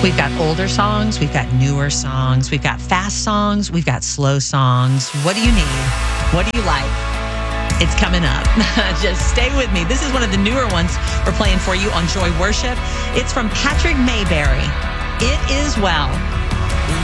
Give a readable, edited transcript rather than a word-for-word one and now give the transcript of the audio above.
We've got older songs, we've got newer songs, we've got fast songs, we've got slow songs. What do you need? What do you like? It's coming up. Just stay with me. This is one of the newer ones we're playing for you on Joy Worship. It's from Patrick Mayberry. It Is Well.